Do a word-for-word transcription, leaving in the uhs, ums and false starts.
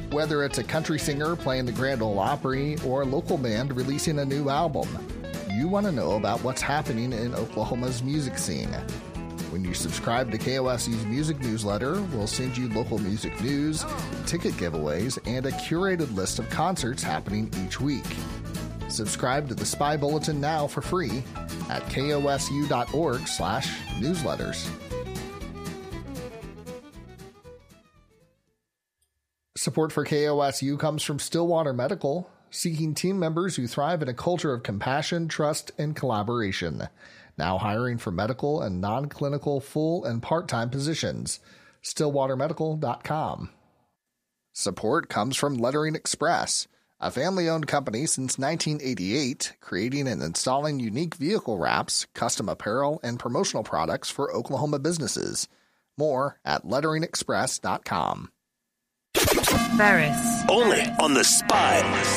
Whether it's a country singer playing the Grand Ole Opry or a local band releasing a new album, you want to know about what's happening in Oklahoma's music scene. When you subscribe to K O S U's music newsletter, we'll send you local music news, ticket giveaways, and a curated list of concerts happening each week. Subscribe to the Spy Bulletin now for free at kosu.org slash newsletters. Support for K O S U comes from Stillwater Medical, seeking team members who thrive in a culture of compassion, trust, and collaboration. Now hiring for medical and non-clinical full and part-time positions. stillwater medical dot com. Support comes from Lettering Express, a family-owned company since nineteen eighty-eight, creating and installing unique vehicle wraps, custom apparel, and promotional products for Oklahoma businesses. More at lettering express dot com. Ferris. Only on the Spy.